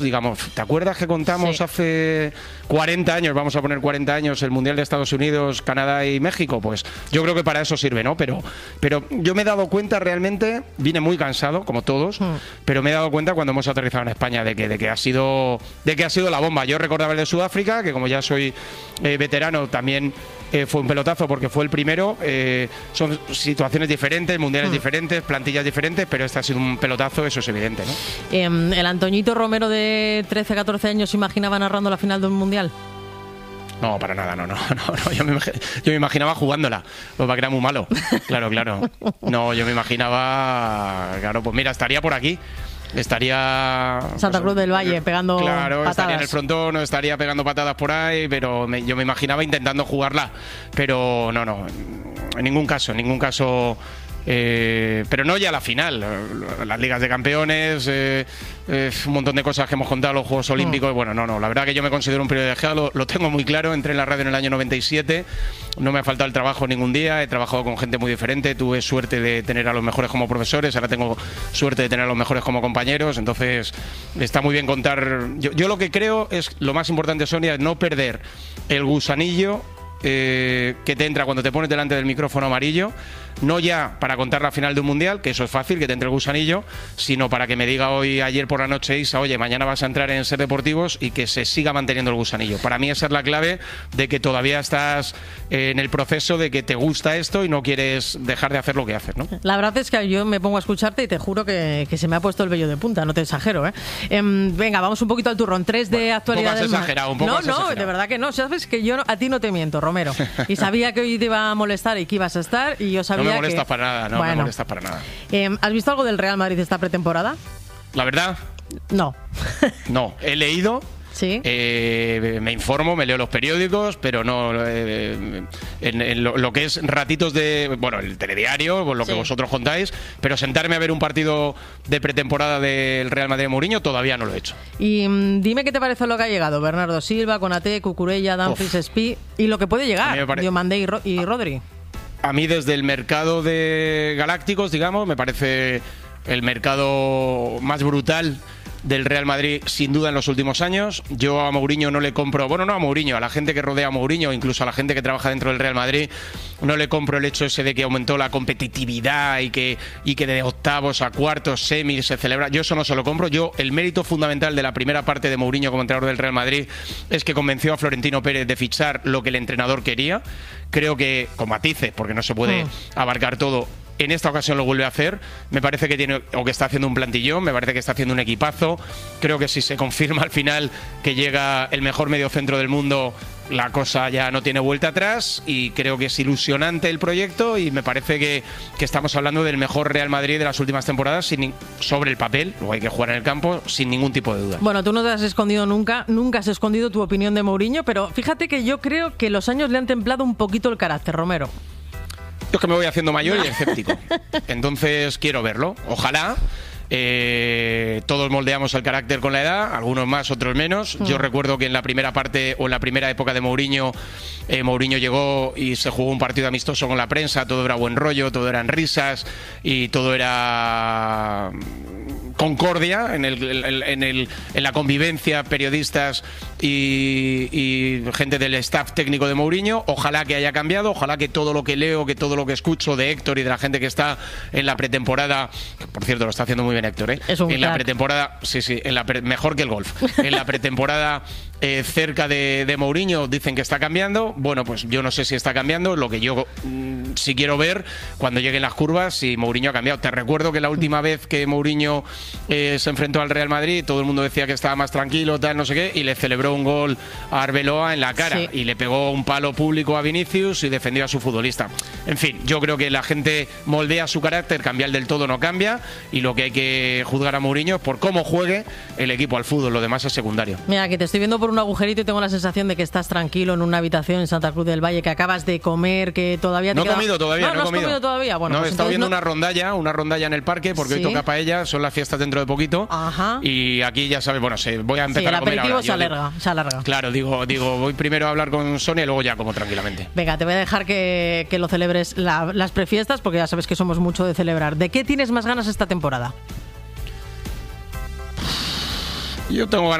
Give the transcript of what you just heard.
digamos, ¿te acuerdas que contamos hace 40 años, vamos a poner 40 años, el Mundial de Estados Unidos, Canadá y México? Pues yo creo que para eso sirve, ¿no? Pero yo me he dado cuenta realmente, vine muy cansado, como todos, pero me he dado cuenta cuando hemos aterrizado en España de que ha sido la bomba. Yo recordaba el de Sudáfrica, que como ya soy veterano, también fue un pelotazo porque fue el primero. Son situaciones diferentes, mundiales diferentes, plantillas diferentes, pero este ha sido un pelotazo, eso es evidente, ¿no? ¿El Antoñito Romero de 13, 14 años se imaginaba narrando la final de un mundial? No, para nada, no. Yo me imaginaba jugándola, lo que era muy malo. Claro. No, yo me imaginaba, claro, pues mira, estaría por aquí. Estaría Santa Cruz del Valle pegando patadas. Estaría en el frontón, no estaría pegando patadas por ahí, pero yo me imaginaba intentando jugarla, pero no, en ningún caso. Pero no ya la final, las ligas de campeones, un montón de cosas que hemos contado, los Juegos Olímpicos. Bueno, no, la verdad que yo me considero un privilegiado, lo tengo muy claro. Entré en la radio en el año 97, no me ha faltado el trabajo ningún día, he trabajado con gente muy diferente, tuve suerte de tener a los mejores como profesores, ahora tengo suerte de tener a los mejores como compañeros, entonces está muy bien contar. Yo lo que creo es, lo más importante, Sonia, es no perder el gusanillo que te entra cuando te pones delante del micrófono amarillo, no ya para contar la final de un mundial, que eso es fácil, que te entre el gusanillo, sino para que me diga ayer por la noche, Isa, oye, mañana vas a entrar en Ser Deportivos, y que se siga manteniendo el gusanillo. Para mí esa es la clave de que todavía estás en el proceso de que te gusta esto y no quieres dejar de hacer lo que haces, ¿no? La verdad es que yo me pongo a escucharte y te juro que se me ha puesto el vello de punta, no te exagero, ¿eh? Venga, vamos un poquito al turrón. 3 de actualidad. Un poco exagerado. De verdad que no. Sabes que yo a ti no te miento, Romero. Y sabía que hoy te iba a molestar y que ibas a estar, y yo sabía que... No me molestas para nada, me molestas para nada. ¿Has visto algo del Real Madrid esta pretemporada? La verdad, no. No, he leído. Sí. Me informo, me leo los periódicos, pero no en lo que es ratitos de, bueno, el telediario, lo que vosotros contáis, pero sentarme a ver un partido de pretemporada del Real Madrid de Mourinho todavía no lo he hecho. Y dime qué te parece lo que ha llegado: Bernardo Silva, Konaté, Cucurella, Dumfries, Spi, y lo que puede llegar, Diomandé y Rodri. A mí, desde el mercado de Galácticos, digamos, me parece el mercado más brutal del Real Madrid, sin duda, en los últimos años. Yo a Mourinho no le compro, bueno, no a Mourinho, a la gente que rodea a Mourinho, incluso a la gente que trabaja dentro del Real Madrid, no le compro el hecho ese de que aumentó la competitividad y que de octavos a cuartos, semis se celebra. Yo eso no se lo compro. El mérito fundamental de la primera parte de Mourinho como entrenador del Real Madrid es que convenció a Florentino Pérez de fichar lo que el entrenador quería. Creo que, con matices, porque no se puede abarcar todo, en esta ocasión lo vuelve a hacer. Me parece que tiene, o que está haciendo un plantillón, me parece que está haciendo un equipazo. Creo que si se confirma al final que llega el mejor mediocentro del mundo, la cosa ya no tiene vuelta atrás, y creo que es ilusionante el proyecto, y me parece que estamos hablando del mejor Real Madrid de las últimas temporadas, sobre el papel. Luego hay que jugar en el campo sin ningún tipo de duda. Bueno, tú no te has escondido nunca has escondido tu opinión de Mourinho, pero fíjate que yo creo que los años le han templado un poquito el carácter, Romero. Yo es que me voy haciendo mayor y escéptico. Entonces quiero verlo. Ojalá. Todos moldeamos el carácter con la edad, algunos más, otros menos. Yo recuerdo que en la primera parte, o en la primera época de Mourinho, Mourinho llegó y se jugó un partido amistoso con la prensa, todo era buen rollo, todo eran risas y todo era concordia en la convivencia, periodistas y gente del staff técnico de Mourinho. Ojalá que haya cambiado, ojalá que todo lo que leo, que todo lo que escucho de Héctor y de la gente que está en la pretemporada, por cierto, lo está haciendo muy bien Héctor, en la pretemporada, mejor que el golf. En la pretemporada cerca de Mourinho dicen que está cambiando. Bueno, pues yo no sé si está cambiando. Lo que yo sí quiero ver cuando lleguen las curvas, si Mourinho ha cambiado. Te recuerdo que la última vez que Mourinho se enfrentó al Real Madrid, todo el mundo decía que estaba más tranquilo, tal, no sé qué, y le celebró un gol a Arbeloa en la cara, y le pegó un palo público a Vinicius y defendió a su futbolista. En fin, yo creo que la gente moldea su carácter, cambiar del todo no cambia, y lo que hay que juzgar a Mourinho es por cómo juegue el equipo al fútbol, lo demás es secundario. Mira, que te estoy viendo por un agujerito y tengo la sensación de que estás tranquilo en una habitación en Santa Cruz del Valle, que acabas de comer, que todavía te No he comido todavía, no has comido todavía. Bueno, no, pues he estado viendo una rondalla en el parque, porque hoy toca paella, son las fiestas dentro de poquito. Ajá. Y aquí ya sabes, bueno, voy a empezar a comer ahora. El aperitivo se alarga. Claro, digo, voy primero a hablar con Sonia y luego ya como tranquilamente. Venga, te voy a dejar que lo celebres las prefiestas, porque ya sabes que somos mucho de celebrar. ¿De qué tienes más ganas esta temporada? Yo tengo